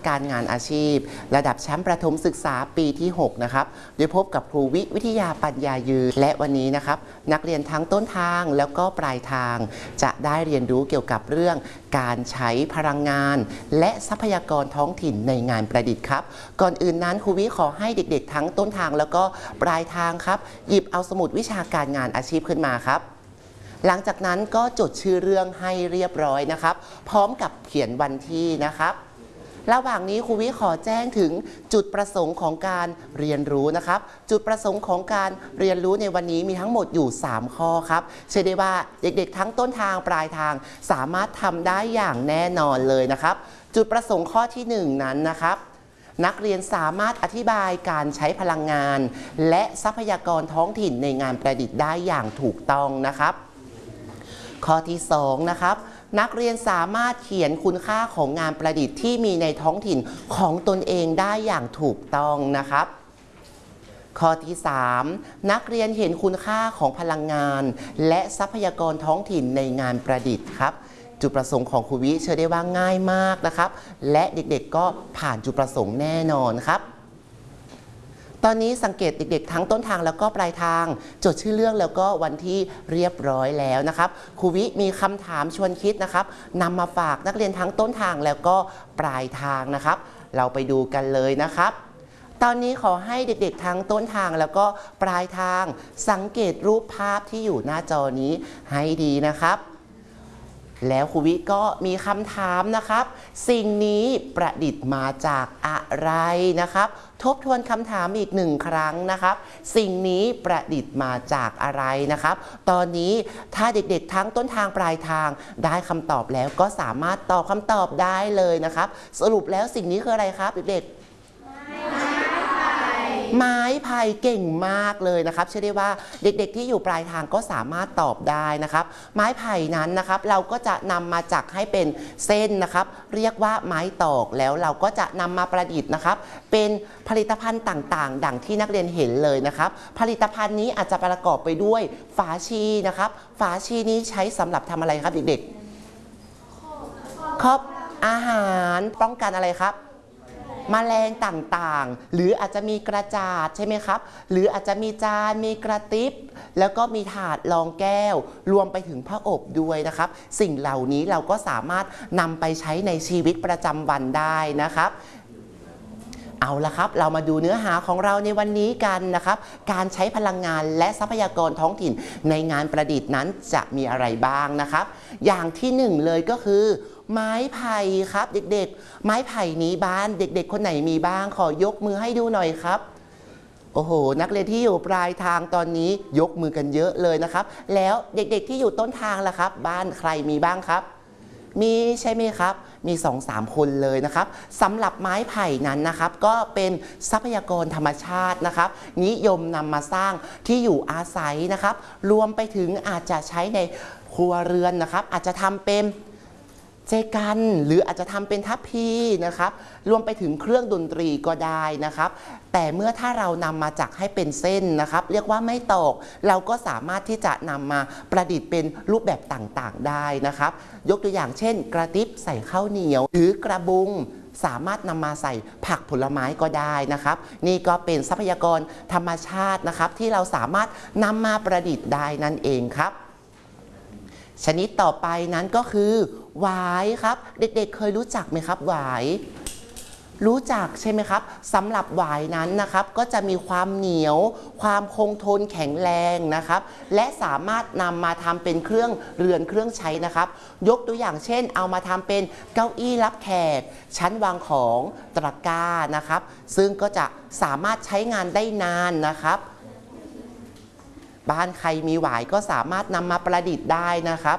การงานอาชีพระดับชั้นประถมศึกษาปีที่6นะครับโดยพบกับครูวิทยาปัญญายืนและวันนี้นะครับนักเรียนทั้งต้นทางแล้วก็ปลายทางจะได้เรียนรู้เกี่ยวกับเรื่องการใช้พลังงานและทรัพยากรท้องถิ่นในงานประดิษฐ์ครับก่อนอื่นนั้นครูวิขอให้เด็กๆทั้งต้นทางแล้วก็ปลายทางครับหยิบเอาสมุดวิชาการงานอาชีพขึ้นมาครับหลังจากนั้นก็จดชื่อเรื่องให้เรียบร้อยนะครับพร้อมกับเขียนวันที่นะครับระหว่างนี้ครูวิขอแจ้งถึงจุดประสงค์ของการเรียนรู้นะครับจุดประสงค์ของการเรียนรู้ในวันนี้มีทั้งหมดอยู่3ข้อครับเชื่อได้ว่าเด็กๆทั้งต้นทางปลายทางสามารถทำได้อย่างแน่นอนเลยนะครับจุดประสงค์ข้อที่1นั้นนะครับนักเรียนสามารถอธิบายการใช้พลังงานและทรัพยากรท้องถิ่นในงานประดิษฐ์ได้อย่างถูกต้องนะครับข้อที่2นะครับนักเรียนสามารถเขียนคุณค่าของงานประดิษฐ์ที่มีในท้องถิ่นของตนเองได้อย่างถูกต้องนะครับข้อที่3นักเรียนเห็นคุณค่าของพลังงานและทรัพยากรท้องถิ่นในงานประดิษฐ์ครับจุดประสงค์ของครูวิเชื่อได้ว่าง่ายมากนะครับและเด็กๆก็ผ่านจุดประสงค์แน่นอนครับตอนนี้สังเกตเด็กๆทั้งต้นทางแล้วก็ปลายทางจดชื่อเรื่องแล้วก็วันที่เรียบร้อยแล้วนะครับครูวิมีคำถามชวนคิดนะครับนำมาฝากนักเรียนทั้งต้นทางแล้วก็ปลายทางนะครับเราไปดูกันเลยนะครับตอนนี้ขอให้เด็กๆทั้งต้นทางแล้วก็ปลายทางสังเกตรูปภาพที่อยู่หน้าจอนี้ให้ดีนะครับแล้วครูวิก็มีคำถามนะครับสิ่งนี้ประดิษฐ์มาจากอะไรนะครับทบทวนคำถามอีก1ครั้งนะครับสิ่งนี้ประดิษฐ์มาจากอะไรนะครับตอนนี้ถ้าเด็กๆทั้งต้นทางปลายทางได้คำตอบแล้วก็สามารถตอบคำตอบได้เลยนะครับสรุปแล้วสิ่งนี้คืออะไรครับเด็กๆไม้ไผ่เก่งมากเลยนะครับเชื่อได้ว่าเด็กๆที่อยู่ปลายทางก็สามารถตอบได้นะครับไม้ไผ่นั้นนะครับเราก็จะนำมาจักให้เป็นเส้นนะครับเรียกว่าไม้ตอกแล้วเราก็จะนำมาประดิษฐ์นะครับเป็นผลิตภัณฑ์ต่างๆดังที่นักเรียนเห็นเลยนะครับผลิตภัณฑ์นี้อาจจะประกอบไปด้วยฝาชีนะครับฝาชีนี้ใช้สำหรับทำอะไรครับเด็กๆครอบอาหารป้องกันอะไรครับแมลงต่างๆหรืออาจจะมีกระจาดใช่ไหมครับหรืออาจจะมีจานมีกระติบแล้วก็มีถาดรองแก้วรวมไปถึงผ้าอบด้วยนะครับสิ่งเหล่านี้เราก็สามารถนำไปใช้ในชีวิตประจำวันได้นะครับเอาละครับเรามาดูเนื้อหาของเราในวันนี้กันนะครับการใช้พลังงานและทรัพยากรท้องถิ่นในงานประดิษฐ์นั้นจะมีอะไรบ้างนะครับอย่างที่1เลยก็คือไม้ไผ่ครับเด็กๆไม้ไผ่นี้บ้านเด็กๆคนไหนมีบ้างขอยกมือให้ดูหน่อยครับโอ้โหนักเรียนที่อยู่ปลายทางตอนนี้ยกมือกันเยอะเลยนะครับแล้วเด็กๆที่อยู่ต้นทางล่ะครับบ้านใครมีบ้างครับมีใช่ไหมครับมี 2-3 คนเลยนะครับสำหรับไม้ไผ่นั้นนะครับก็เป็นทรัพยากรธรรมชาตินะครับนิยมนำมาสร้างที่อยู่อาศัยนะครับรวมไปถึงอาจจะใช้ในครัวเรือนนะครับอาจจะทำเป็นเจกันหรืออาจจะทำเป็นทัพพีนะครับรวมไปถึงเครื่องดนตรีก็ได้นะครับแต่เมื่อถ้าเรานำมาจักให้เป็นเส้นนะครับเรียกว่าไม้ตอกเราก็สามารถที่จะนำมาประดิษฐ์เป็นรูปแบบต่างๆได้นะครับยกตัวอย่างเช่นกระติบใส่ข้าวเหนียวหรือกระบุงสามารถนำมาใส่ผักผลไม้ก็ได้นะครับนี่ก็เป็นทรัพยากรธรรมชาตินะครับที่เราสามารถนำมาประดิษฐ์ได้นั่นเองครับชนิดต่อไปนั้นก็คือหวายครับเด็กๆเคยรู้จักไหมครับหวายรู้จักใช่ไหมครับสำหรับหวายนั้นนะครับก็จะมีความเหนียวความคงทนแข็งแรงนะครับและสามารถนำมาทำเป็นเครื่องเรือนเครื่องใช้นะครับยกตัวอย่างเช่นเอามาทำเป็นเก้าอี้รับแขกชั้นวางของตะกร้านะครับซึ่งก็จะสามารถใช้งานได้นานนะครับบ้านใครมีหวายก็สามารถนำมาประดิษฐ์ได้นะครับ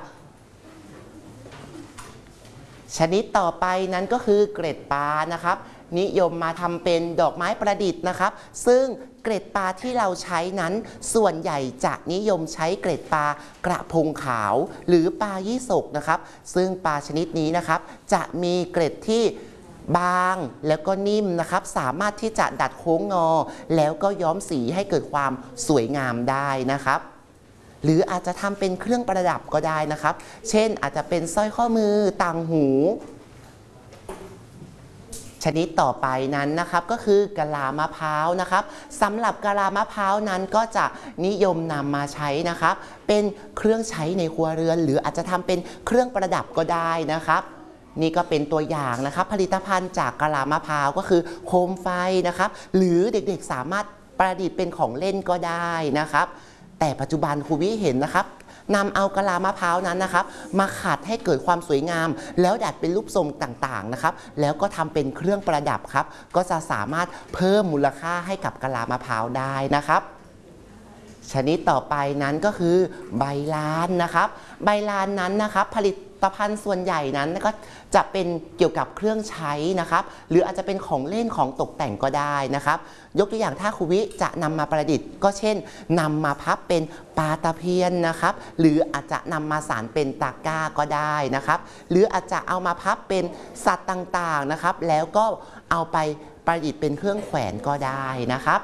ชนิดต่อไปนั้นก็คือเกล็ดปลานะครับนิยมมาทำเป็นดอกไม้ประดิษฐ์นะครับซึ่งเกล็ดปลาที่เราใช้นั้นส่วนใหญ่จะนิยมใช้เกล็ดปลากระพงขาวหรือปลายี่สกนะครับซึ่งปลาชนิดนี้นะครับจะมีเกล็ดที่บางแล้วก็นิ่มนะครับสามารถที่จะดัดโค้งงอแล้วก็ย้อมสีให้เกิดความสวยงามได้นะครับหรืออาจจะทำเป็นเครื่องประดับก็ได้นะครับเช่นอาจจะเป็นสร้อยข้อมือต่างหูชนิดต่อไปนั้นนะครับก็คือกะลามะพร้าวนะครับสำหรับกะลามะพร้าวนั้นก็จะนิยมนำมาใช้นะครับเป็นเครื่องใช้ในครัวเรือนหรืออาจจะทำเป็นเครื่องประดับก็ได้นะครับนี่ก็เป็นตัวอย่างนะครับผลิตภัณฑ์จากกะลามะพร้าวก็คือโคมไฟนะครับหรือเด็กๆสามารถประดิษฐ์เป็นของเล่นก็ได้นะครับแต่ปัจจุบันครูวิเห็นนะครับนำเอากะลามะพร้าวนั้นนะครับมาขัดให้เกิดความสวยงามแล้วดัดเป็นรูปทรงต่างๆนะครับแล้วก็ทำเป็นเครื่องประดับครับก็จะสามารถเพิ่มมูลค่าให้กับกะลามะพร้าวได้นะครับชนิดต่อไปนั้นก็คือใบลานนะครับใบลานนั้นนะครับผลิตภัณฑ์ส่วนใหญ่นั้นก็จะเป็นเกี่ยวกับเครื่องใช้นะครับหรืออาจจะเป็นของเล่นของตกแต่งก็ได้นะครับยกตัวอย่างถ้าครูวิจะนำมาประดิษฐ์ก็เช่นนำมาพับเป็นปลาตะเพียนนะครับหรืออาจจะนำมาสานเป็นตะกร้าก็ได้นะครับหรืออาจจะเอามาพับเป็นสัตว์ต่างๆนะครับแล้วก็เอาไปประดิษฐ์เป็นเครื่องแขวนก็ได้นะครับ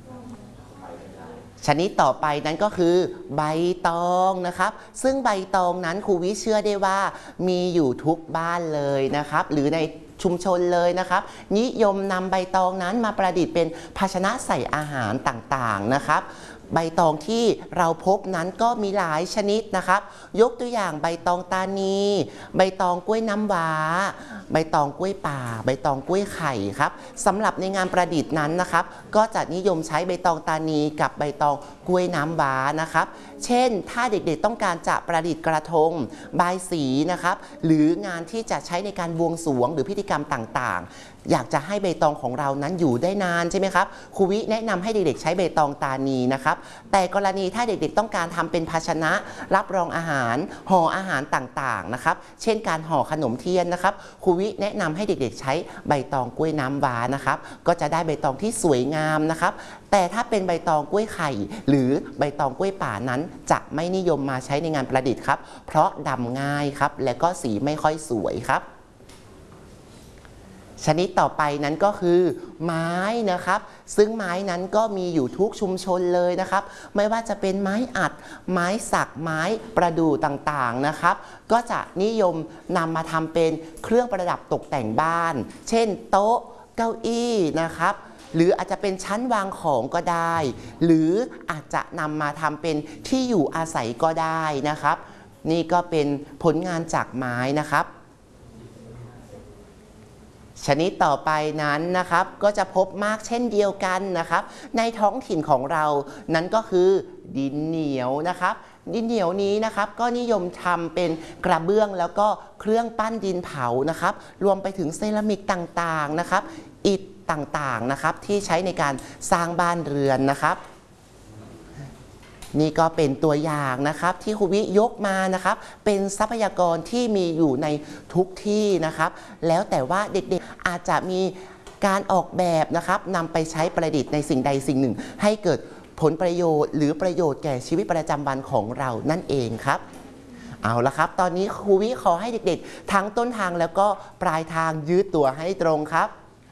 ชนิดต่อไปนั้นก็คือใบตองนะครับซึ่งใบตองนั้นครูวิเชื่อได้ว่ามีอยู่ทุกบ้านเลยนะครับหรือในชุมชนเลยนะครับนิยมนำใบตองนั้นมาประดิษฐ์เป็นภาชนะใส่อาหารต่างๆนะครับใบตองที่เราพบนั้นก็มีหลายชนิดนะครับยกตัวอย่างใบตองตานีใบตองกล้วยน้ำว้าใบตองกล้วยป่าใบตองกล้วยไข่ครับสำหรับในงานประดิษฐ์นั้นนะครับก็จะนิยมใช้ใบตองตานีกับใบตองกล้วยน้ำว้านะครับเช่นถ้าเด็กๆต้องการจะประดิษฐ์กระทงบายสีนะครับหรืองานที่จะใช้ในการบวงสรวงหรือพิธีกรรมต่างๆอยากจะให้ใบตองของเรานั้นอยู่ได้นานใช่ไหมครับครูวิแนะนำให้เด็กๆใช้ใบตองตานีนะครับแต่กรณีถ้าเด็กๆต้องการทำเป็นภาชนะรับรองอาหารห่ออาหารต่างๆนะครับเช่นการห่อขนมเทียนนะครับครูวิแนะนำให้เด็กๆใช้ใบตองกล้วยน้ำว้านะครับก็จะได้ใบตองที่สวยงามนะครับแต่ถ้าเป็นใบตองกล้วยไข่หรือใบตองกล้วยป่านั้นจะไม่นิยมมาใช้ในงานประดิษฐ์ครับเพราะดำง่ายครับและก็สีไม่ค่อยสวยครับชนิดต่อไปนั้นก็คือไม้นะครับซึ่งไม้นั้นก็มีอยู่ทุกชุมชนเลยนะครับไม่ว่าจะเป็นไม้อัดไม้สักไม้ประดู่ต่างๆนะครับก็จะนิยมนำมาทำเป็นเครื่องประดับตกแต่งบ้านเช่นโต๊ะเก้าอี้นะครับหรืออาจจะเป็นชั้นวางของก็ได้หรืออาจจะนำมาทำเป็นที่อยู่อาศัยก็ได้นะครับนี่ก็เป็นผลงานจากไม้นะครับชนิดต่อไปนั้นนะครับก็จะพบมากเช่นเดียวกันนะครับในท้องถิ่นของเรานั้นก็คือดินเหนียวนะครับดินเหนียวนี้นะครับก็นิยมทำเป็นกระเบื้องแล้วก็เครื่องปั้นดินเผานะครับรวมไปถึงเซรามิกต่างๆนะครับอิฐต่างๆนะครับที่ใช้ในการสร้างบ้านเรือนนะครับนี่ก็เป็นตัวอย่างนะครับที่ครูวิยกมานะครับเป็นทรัพยากรที่มีอยู่ในทุกที่นะครับแล้วแต่ว่าเด็กๆอาจจะมีการออกแบบนะครับนำไปใช้ประดิษฐ์ในสิ่งใดสิ่งหนึ่งให้เกิดผลประโยชน์หรือประโยชน์แก่ชีวิตประจำวันของเรานั่นเองครับเอาละครับตอนนี้ครูวิขอให้เด็กๆทั้งต้นทางแล้วก็ปลายทางยืดตัวให้ตรงครับ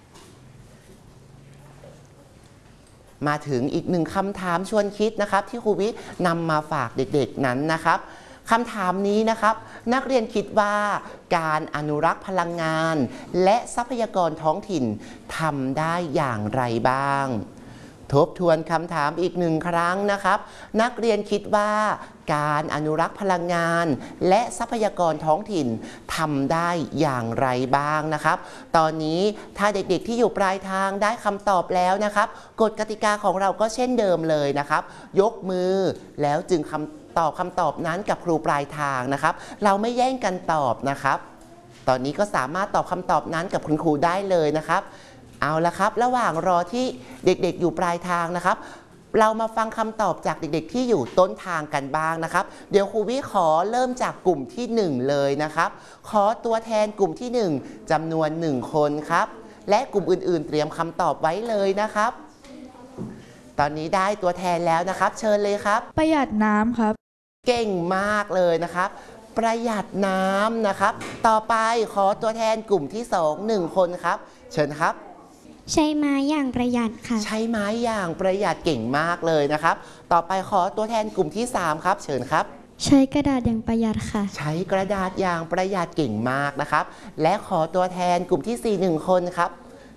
มาถึงอีกหนึ่งคำถามชวนคิดนะครับที่ครูวินำมาฝากเด็กๆนั้นนะครับคำถามนี้นะครับนักเรียนคิดว่าการอนุรักษ์พลังงานและทรัพยากรท้องถิ่นทำได้อย่างไรบ้างทบทวนคำถามอีกหนึ่งครั้งนะครับนักเรียนคิดว่าการอนุรักษ์พลังงานและทรัพยากรท้องถิ่นทำได้อย่างไรบ้างนะครับตอนนี้ถ้าเด็กๆที่อยู่ปลายทางได้คำตอบแล้วนะครับกฎกติกาของเราก็เช่นเดิมเลยนะครับยกมือแล้วจึงตอบคำตอบนั้นกับครูปลายทางนะครับเราไม่แย่งกันตอบนะครับตอนนี้ก็สามารถตอบคำตอบนั้นกับคุณครูได้เลยนะครับเอาละครับระหว่างรอที่เด็กๆอยู่ปลายทางนะครับเรามาฟังคำตอบจากเด็กๆที่อยู่ต้นทางกันบ้างนะครับเดี๋ยวครูวิขอเริ่มจากกลุ่มที่1เลยนะครับขอตัวแทนกลุ่มที่1จำนวน1คนครับและกลุ่มอื่นๆเตรียมคำตอบไว้เลยนะครับตอนนี้ได้ตัวแทนแล้วนะครับเชิญเลยครับประหยัดน้ำครับเก่งมากเลยนะครับประหยัดน้ำนะครับต่อไปขอตัวแทนกลุ่มที่2 1คนครับเชิญครับใช้ไม้อย่างประหยัดค่ะใช้ไม้อย่างประหยัดเก่งมากเลยนะครับต่อไปขอตัวแทนกลุ่มที่3ครับเชิญครับใช้กระดาษอย่างประหยัดค่ะใช้กระดาษอย่างประหยัดเก่งมากนะครับและขอตัวแทนกลุ่มที่4 1คนครับ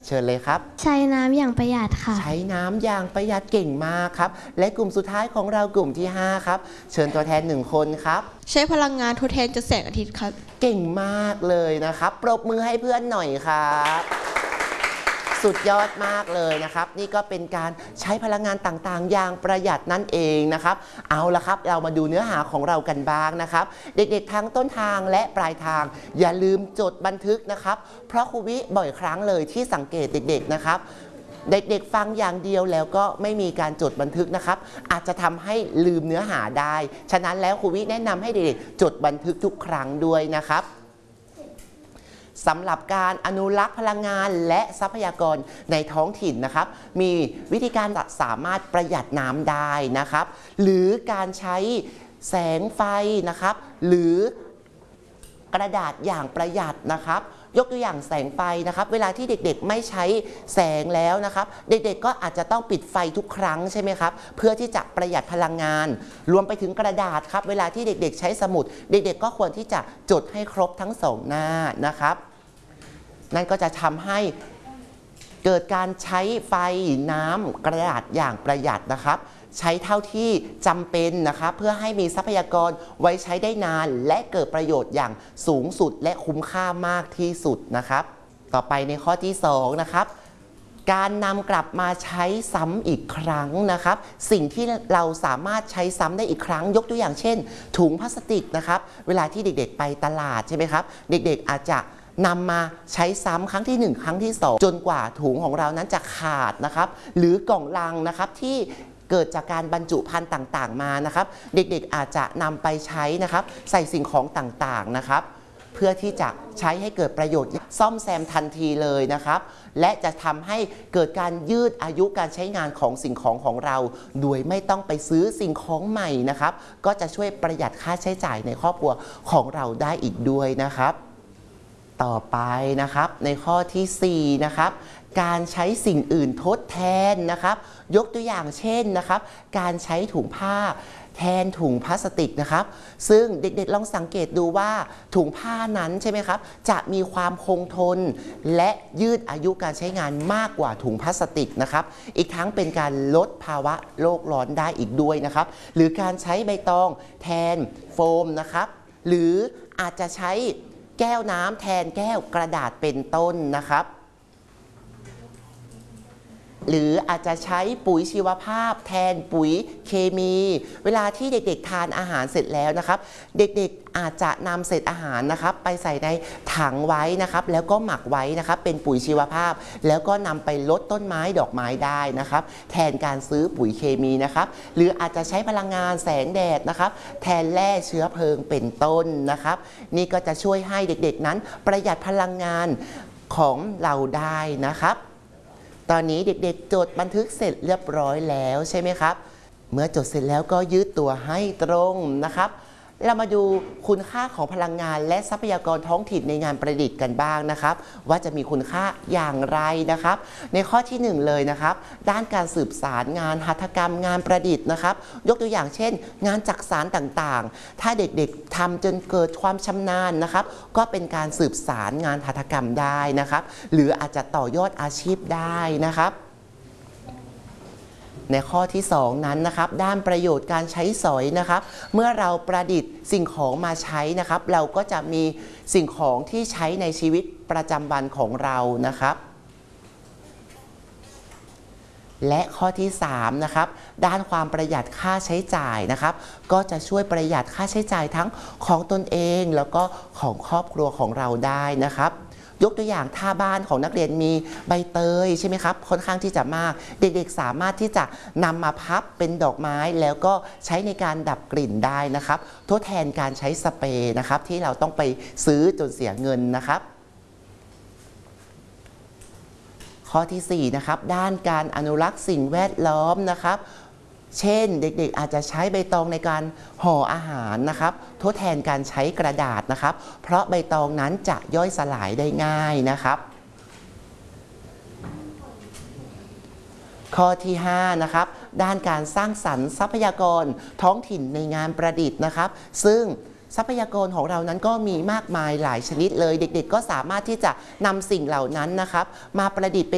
เชิญเลยครับใช้น้ำอย่างประหยัดค่ะใช้น้ำอย่างประหยัดเก่งมากครับและกลุ่มสุดท้ายของเรากลุ่มที่5ครับเชิญตัวแทน1คนครับใช้พลังงานทดแทนจากแสงอาทิตย์ครับเก่งมากเลยนะครับปรบมือให้เพื่อนหน่อยครับสุดยอดมากเลยนะครับนี่ก็เป็นการใช้พลังงานต่างๆอย่างประหยัดนั่นเองนะครับเอาละครับเรามาดูเนื้อหาของเรากันบ้างนะครับเด็กๆทั้งต้นทางและปลายทางอย่าลืมจดบันทึกนะครับเพราะครูวิบ่อยครั้งเลยที่สังเกตเด็กๆนะครับเด็กๆฟังอย่างเดียวแล้วก็ไม่มีการจดบันทึกนะครับอาจจะทำให้ลืมเนื้อหาได้ฉะนั้นแล้วครูวิแนะนำให้เด็กๆจดบันทึกทุกครั้งด้วยนะครับสำหรับการอนุรักษ์พลังงานและทรัพยากรในท้องถิ่นนะครับมีวิธีการสามารถประหยัดน้ำได้นะครับหรือการใช้แสงไฟนะครับหรือกระดาษอย่างประหยัดนะครับยกตัวอย่างแสงไฟนะครับเวลาที่เด็กๆไม่ใช้แสงแล้วนะครับเด็กๆก็อาจจะต้องปิดไฟทุกครั้งใช่ไหมครับเพื่อที่จะประหยัดพลังงานรวมไปถึงกระดาษครับเวลาที่เด็กๆใช้สมุดเด็กๆก็ควรที่จะจดให้ครบทั้ง2หน้านะครับนั่นก็จะทำให้เกิดการใช้ไฟน้ำกระดาษอย่างประหยัดนะครับใช้เท่าที่จำเป็นนะครับเพื่อให้มีทรัพยากรไว้ใช้ได้นานและเกิดประโยชน์อย่างสูงสุดและคุ้มค่ามากที่สุดนะครับต่อไปในข้อที่2นะครับการนำกลับมาใช้ซ้ำอีกครั้งนะครับสิ่งที่เราสามารถใช้ซ้ำได้อีกครั้งยกตัวอย่างเช่นถุงพลาสติกนะครับเวลาที่เด็กๆไปตลาดใช่ไหมครับเด็กๆอาจจะนำมาใช้ซ้ำครั้งที่1ครั้งที่2จนกว่าถุงของเรานั้นจะขาดนะครับหรือกล่องลังนะครับที่เกิดจากการบรรจุภัณฑ์ต่างๆมานะครับเด็กๆอาจจะนำไปใช้นะครับใส่สิ่งของต่างๆนะครับเพื่อที่จะใช้ให้เกิดประโยชน์ซ่อมแซมทันทีเลยนะครับและจะทำให้เกิดการยืดอายุการใช้งานของสิ่งของของเราโดยไม่ต้องไปซื้อสิ่งของใหม่นะครับก็จะช่วยประหยัดค่าใช้จ่ายในครอบครัวของเราได้อีกด้วยนะครับต่อไปนะครับในข้อที่4นะครับการใช้สิ่งอื่นทดแทนนะครับยกตัวอย่างเช่นนะครับการใช้ถุงผ้าแทนถุงพลาสติกนะครับซึ่งเด็กๆลองสังเกตดูว่าถุงผ้านั้นใช่ไหมครับจะมีความคงทนและยืดอายุการใช้งานมากกว่าถุงพลาสติกนะครับอีกทั้งเป็นการลดภาวะโลกร้อนได้อีกด้วยนะครับหรือการใช้ใบตองแทนโฟมนะครับหรืออาจจะใช้แก้วน้ำแทนแก้วกระดาษเป็นต้นนะครับหรืออาจจะใช้ปุ๋ยชีวภาพแทนปุ๋ยเคมีเวลาที่เด็กๆทานอาหารเสร็จแล้วนะครับเด็กๆอาจจะนำเศษอาหารนะครับไปใส่ในถังไว้นะครับแล้วก็หมักไว้นะครับเป็นปุ๋ยชีวภาพแล้วก็นำไปลดต้นไม้ดอกไม้ได้นะครับแทนการซื้อปุ๋ยเคมีนะครับหรืออาจจะใช้พลังงานแสงแดดนะครับแทนแร่เชื้อเพลิงเป็นต้นนะครับนี่ก็จะช่วยให้เด็กๆนั้นประหยัดพลังงานของเราได้นะครับตอนนี้เด็กๆจดบันทึกเสร็จเรียบร้อยแล้วใช่ไหมครับเมื่อจดเสร็จแล้วก็ยืดตัวให้ตรงนะครับเรามาดูคุณค่าของพลังงานและทรัพยากรท้องถิ่นในงานประดิษฐ์กันบ้างนะครับว่าจะมีคุณค่าอย่างไรนะครับในข้อที่1เลยนะครับด้านการสืบสารงานหัตถกรรมงานประดิษฐ์นะครับยกตัวอย่างเช่นงานจักสานต่างๆถ้าเด็กๆทำจนเกิดความชำนาญนะครับก็เป็นการสืบสารงานหัตถกรรมได้นะครับหรืออาจจะต่อยอดอาชีพได้นะครับในข้อที่2นั้นนะครับด้านประโยชน์การใช้สอยนะครับเมื่อเราประดิษฐ์สิ่งของมาใช้นะครับเราก็จะมีสิ่งของที่ใช้ในชีวิตประจำวันของเรานะครับและข้อที่3นะครับด้านความประหยัดค่าใช้จ่ายนะครับก็จะช่วยประหยัดค่าใช้จ่ายทั้งของตนเองแล้วก็ของครอบครัวของเราได้นะครับยกตัวอย่างถ้าบ้านของนักเรียนมีใบเตยใช่ไหมครับค่อนข้างที่จะมากเด็กๆสามารถที่จะนำมาพับเป็นดอกไม้แล้วก็ใช้ในการดับกลิ่นได้นะครับทดแทนการใช้สเปรย์นะครับที่เราต้องไปซื้อจนเสียเงินนะครับข้อที่4นะครับด้านการอนุรักษ์สิ่งแวดล้อมนะครับเช่นเด็กๆอาจจะใช้ใบตองในการห่ออาหารนะครับทดแทนการใช้กระดาษนะครับเพราะใบตองนั้นจะย่อยสลายได้ง่ายนะครับข้อที่5นะครับด้านการสร้างสรรค์ทรัพยากรท้องถิ่นในงานประดิษฐ์นะครับซึ่งทรัพยากรของเรานั้นก็มีมากมายหลายชนิดเลยเด็กๆก็สามารถที่จะนำสิ่งเหล่านั้นนะครับมาประดิษฐ์เป็น